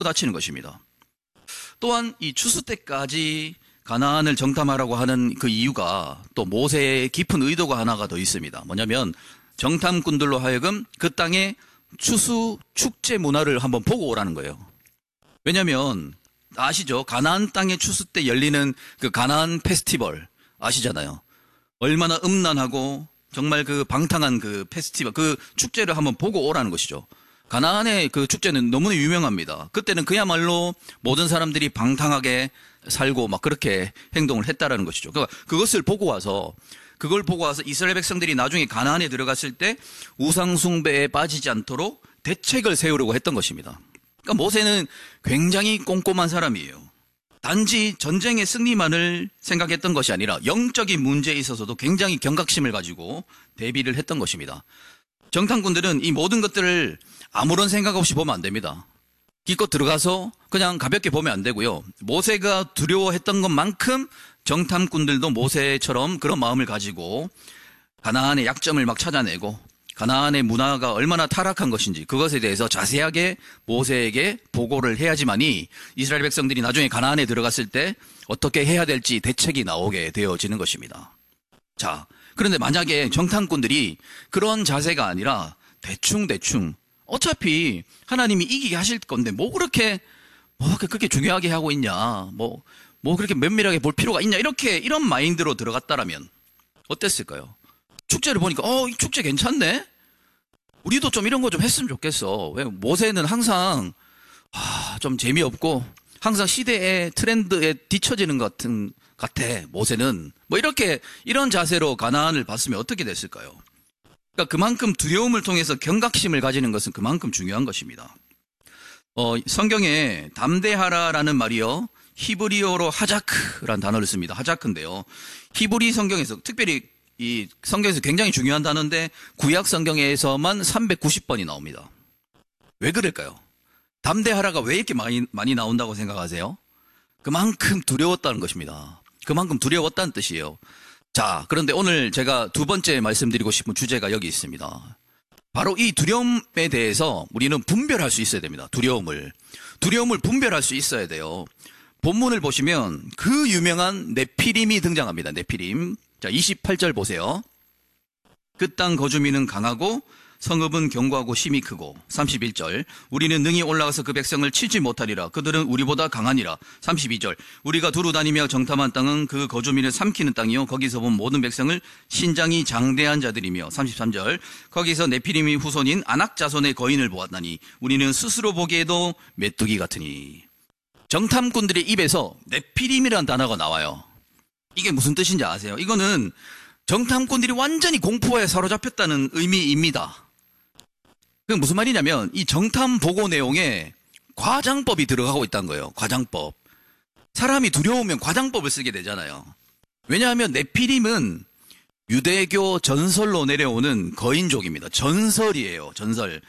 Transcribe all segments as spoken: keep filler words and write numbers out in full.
다치는 것입니다. 또한 이 추수 때까지 가나안을 정탐하라고 하는 그 이유가 또 모세의 깊은 의도가 하나가 더 있습니다. 뭐냐면 정탐꾼들로 하여금 그 땅의 추수 축제 문화를 한번 보고 오라는 거예요. 왜냐하면 아시죠? 가나안 땅의 추수 때 열리는 그 가나안 페스티벌 아시잖아요. 얼마나 음란하고 정말 그 방탕한 그 페스티벌, 그 축제를 한번 보고 오라는 것이죠. 가나안의 그 축제는 너무나 유명합니다. 그때는 그야말로 모든 사람들이 방탕하게 살고 막 그렇게 행동을 했다라는 것이죠. 그러니까 그것을 보고 와서 그걸 보고 와서 이스라엘 백성들이 나중에 가나안에 들어갔을 때 우상 숭배에 빠지지 않도록 대책을 세우려고 했던 것입니다. 그러니까 모세는 굉장히 꼼꼼한 사람이에요. 단지 전쟁의 승리만을 생각했던 것이 아니라 영적인 문제에 있어서도 굉장히 경각심을 가지고 대비를 했던 것입니다. 정탐꾼들은 이 모든 것들을 아무런 생각 없이 보면 안 됩니다. 기껏 들어가서 그냥 가볍게 보면 안 되고요. 모세가 두려워했던 것만큼 정탐꾼들도 모세처럼 그런 마음을 가지고 가나안의 약점을 막 찾아내고 가나안의 문화가 얼마나 타락한 것인지 그것에 대해서 자세하게 모세에게 보고를 해야지만이 이스라엘 백성들이 나중에 가나안에 들어갔을 때 어떻게 해야 될지 대책이 나오게 되어지는 것입니다. 자, 그런데 만약에 정탐꾼들이 그런 자세가 아니라 대충대충 어차피 하나님이 이기게 하실 건데 뭐 그렇게 뭐 그렇게 중요하게 하고 있냐, 뭐, 뭐 그렇게 면밀하게 볼 필요가 있냐, 이렇게 이런 마인드로 들어갔다라면 어땠을까요? 축제를 보니까 어, 이 축제 괜찮네. 우리도 좀 이런 거 좀 했으면 좋겠어. 왜 모세는 항상 아, 좀 재미없고 항상 시대의 트렌드에 뒤처지는 것 같은 같아. 모세는 뭐 이렇게 이런 자세로 가나안을 봤으면 어떻게 됐을까요? 그러니까 그만큼 두려움을 통해서 경각심을 가지는 것은 그만큼 중요한 것입니다. 어, 성경에 담대하라라는 말이요, 히브리어로 하자크라는 단어를 씁니다. 하자크인데요, 히브리 성경에서 특별히 이 성경에서 굉장히 중요한 단어인데 구약 성경에서만 삼백구십 번이 나옵니다. 왜 그럴까요? 담대하라가 왜 이렇게 많이, 많이 나온다고 생각하세요? 그만큼 두려웠다는 것입니다. 그만큼 두려웠다는 뜻이에요. 자, 그런데 오늘 제가 두 번째 말씀드리고 싶은 주제가 여기 있습니다. 바로 이 두려움에 대해서 우리는 분별할 수 있어야 됩니다. 두려움을. 두려움을 분별할 수 있어야 돼요. 본문을 보시면 그 유명한 네피림이 등장합니다. 네피림. 자, 이십팔 절 보세요. 그 땅 거주민은 강하고 성읍은 견고하고 힘이 크고. 삼십일 절. 우리는 능히 올라가서 그 백성을 치지 못하리라. 그들은 우리보다 강하니라. 삼십이 절. 우리가 두루 다니며 정탐한 땅은 그 거주민을 삼키는 땅이요, 거기서 본 모든 백성을 신장이 장대한 자들이며. 삼십삼 절. 거기서 네피림의 후손인 아낙 자손의 거인을 보았나니 우리는 스스로 보기에도 메뚜기 같으니. 정탐꾼들의 입에서 네피림이라는 단어가 나와요. 이게 무슨 뜻인지 아세요? 이거는 정탐꾼들이 완전히 공포에 사로잡혔다는 의미입니다. 그게 무슨 말이냐면 이 정탐 보고 내용에 과장법이 들어가고 있다는 거예요. 과장법. 사람이 두려우면 과장법을 쓰게 되잖아요. 왜냐하면 네피림은 유대교 전설로 내려오는 거인족입니다. 전설이에요. 전설.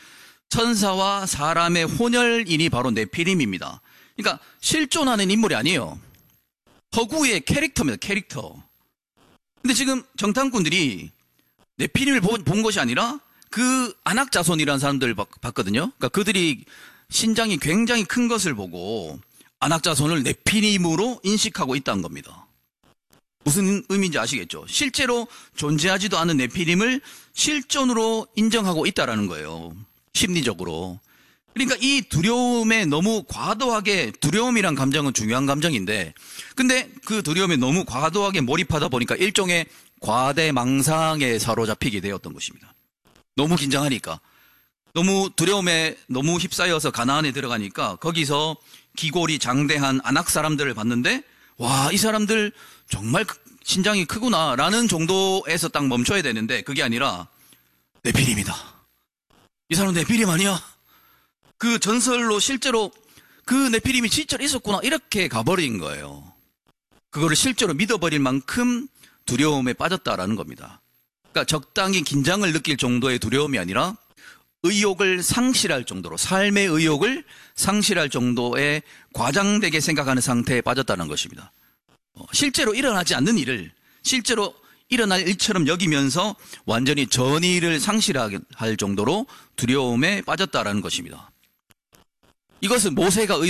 천사와 사람의 혼혈인이 바로 네피림입니다. 그러니까 실존하는 인물이 아니에요. 허구의 캐릭터입니다. 캐릭터. 근데 지금 정탐꾼들이 네피림을 본, 본 것이 아니라 그 아낙 자손이라는 사람들을 봤거든요. 그러니까 그들이 신장이 굉장히 큰 것을 보고 아낙 자손을 네피림으로 인식하고 있다는 겁니다. 무슨 의미인지 아시겠죠? 실제로 존재하지도 않은 네피림을 실존으로 인정하고 있다라는 거예요. 심리적으로. 그러니까 이 두려움에 너무 과도하게, 두려움이란 감정은 중요한 감정인데, 근데 그 두려움에 너무 과도하게 몰입하다 보니까 일종의 과대망상에 사로잡히게 되었던 것입니다. 너무 긴장하니까, 너무 두려움에 너무 휩싸여서 가나안에 들어가니까 거기서 기골이 장대한 아낙 사람들을 봤는데, 와, 이 사람들 정말 신장이 크구나 라는 정도에서 딱 멈춰야 되는데 그게 아니라 네피림이다. 이 사람 네피림 아니야? 그 전설로 실제로 그 네피림이 실제로 있었구나, 이렇게 가버린 거예요. 그거를 실제로 믿어버릴 만큼 두려움에 빠졌다라는 겁니다. 그러니까 적당히 긴장을 느낄 정도의 두려움이 아니라 의욕을 상실할 정도로, 삶의 의욕을 상실할 정도의 과장되게 생각하는 상태에 빠졌다는 것입니다. 실제로 일어나지 않는 일을 실제로 일어날 일처럼 여기면서 완전히 전의를 상실할 정도로 두려움에 빠졌다라는 것입니다. 이것은 모세가